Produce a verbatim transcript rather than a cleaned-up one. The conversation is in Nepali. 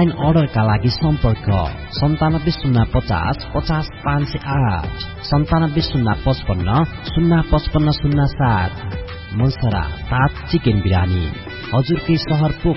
अनलाइन अर्डरका लागि सम्पर्क सन्तानब्बे शून्य पचास पचास पाँच सय आठ सन्तानब्बे शून्य पचपन्न शून्य पचपन्न शून्य सात। मलसरा ताज चिकन बिरानी हजुरकै सहर